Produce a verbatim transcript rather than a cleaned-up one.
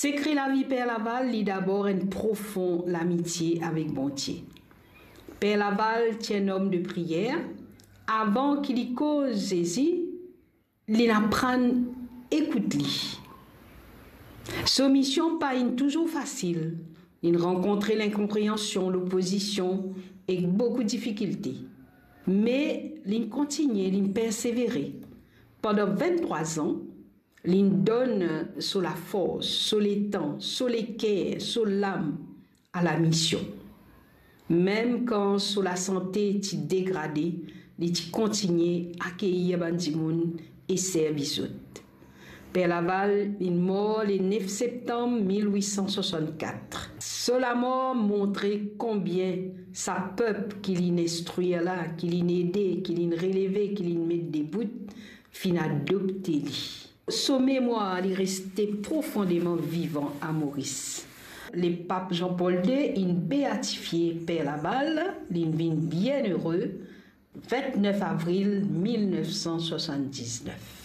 Secret la vie Père Laval, lit d'abord une profonde l'amitié avec Bontier. Père Laval tient un homme de prière. Avant qu'il y cause Jésus, il apprend écoute-lui. Sa mission pas une toujours facile. Il rencontrait l'incompréhension, l'opposition et beaucoup de difficultés. Mais il continue, il persévérait. Pendant vingt-trois ans, il donne sur la force, sur les temps, sur les cœurs, sur l'âme à la mission. Même quand sur la santé est dégradée, il continue à accueillir les gens et servir. Père Laval est mort le neuf septembre mille huit cent soixante-quatre. Sur la mort montrait combien sa peuple qu'il a instruit là, qu'il a aidé, qu'il a relevé, qu'il a mis des bouts, fin adopté lui. Son mémoire est resté profondément vivant à Maurice. Le pape Jean-Paul deux a béatifié Père Laval, il vit bien heureux, vingt-neuf avril mille neuf cent soixante-dix-neuf.